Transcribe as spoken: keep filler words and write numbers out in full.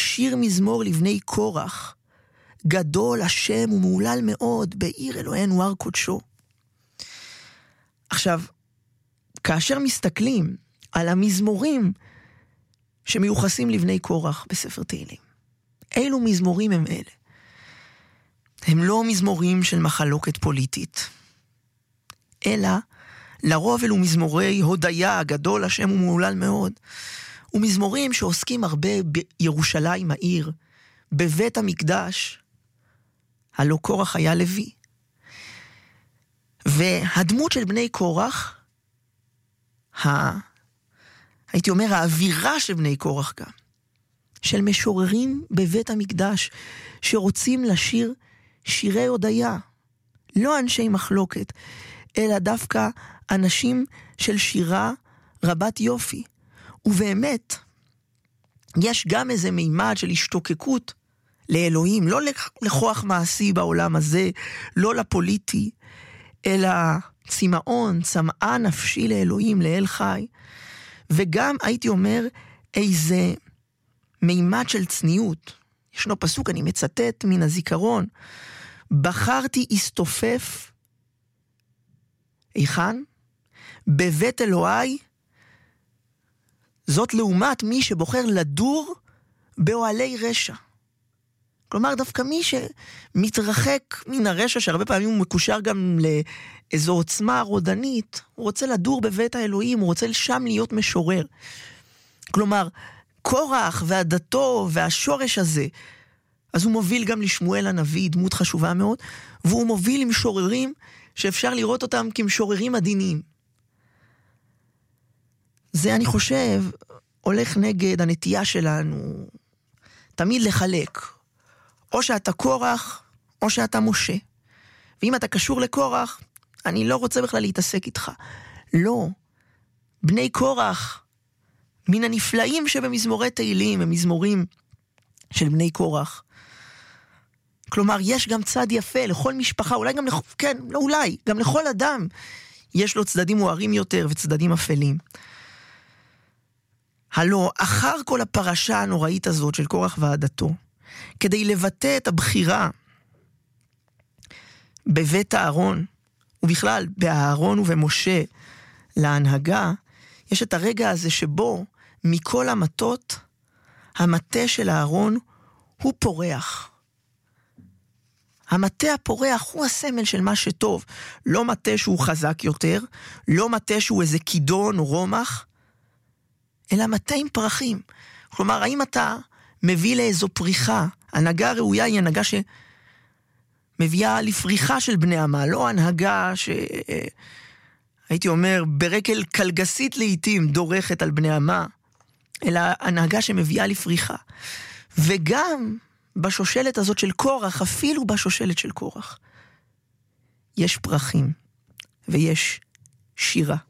שיר מזמור לבני קורח, גדול השם ומעולל מאוד, בעיר אלוהינו הר קודשו. עכשיו, כאשר מסתכלים על המזמורים שמיוחסים לבני קורח בספר תהילים, אילו מזמורים הם אלה? הם לא מזמורים של מחלוקת פוליטית, אלא לרוב אלו מזמורי הודיה, גדול השם ומעולל מאוד, ומזמורים שעוסקים הרבה בירושלים העיר, בבית המקדש, הלא קורח היה לוי. והדמות של בני קורח, ה... הייתי אומר האווירה של בני קורח גם, של משוררים בבית המקדש, שרוצים לשיר שירי הודיה, לא אנשי מחלוקת, אלא דווקא אנשים של שירה רבת יופי. ובאמת, יש גם איזה מימד של השתוקקות לאלוהים, לא לכוח מעשי בעולם הזה, לא לפוליטי, אלא צמאון, צמאה נפשי לאלוהים, לאל חי, וגם הייתי אומר איזה מימד של צניעות. ישנו פסוק, אני מצטט מן הזיכרון, בחרתי אסתופף, איכן? בבית אלוהי, זאת לעומת מי שבוחר לדור באוהלי רשע. כלומר, דווקא מי שמתרחק מן הרשע, שהרבה פעמים הוא מקושר גם לאיזו עוצמה רודנית, הוא רוצה לדור בבית האלוהים, הוא רוצה שם להיות משורר. כלומר, קורח ועדתו והשורש הזה, אז הוא מוביל גם לשמואל הנביא, דמות חשובה מאוד, והוא מוביל עם שוררים שאפשר לראות אותם כמשוררים עדינים. זה, אני חושב, הולך נגד הנטייה שלנו תמיד לחלק. או שאתה קורח, או שאתה משה. ואם אתה קשור לקורח, אני לא רוצה בכלל להתעסק איתך. לא. בני קורח, מן הנפלאים שבמזמורי תהילים, הם מזמורים של בני קורח. כלומר, יש גם צד יפה לכל משפחה, אולי גם, לכ... כן, לא אולי, גם לכל אדם, יש לו צדדים מוארים יותר וצדדים אפלים. הלא, אחר כל הפרשה הנוראית הזאת של קורח ועדתו, כדי לבטא את הבחירה בבית הארון, ובכלל באהרון ובמשה להנהגה, יש את הרגע הזה שבו מכל המטות, המטה של הארון הוא פורח. המטה הפורח הוא הסמל של מה שטוב. לא מטה שהוא חזק יותר, לא מטה שהוא איזה כידון או רומח, אלא מטה עם פרחים. כלומר, האם אתה מביא לאיזו פריחה? הנהגה ראויה היא הנהגה שמביאה לפריחה של בני עמה, לא הנהגה ש... הייתי אומר, ברקל קלגסית לעתים דורכת על בני עמה, אלא הנהגה שמביאה לפריחה. וגם בשושלת הזאת של קורח, אפילו בשושלת של קורח, יש פרחים ויש שירה.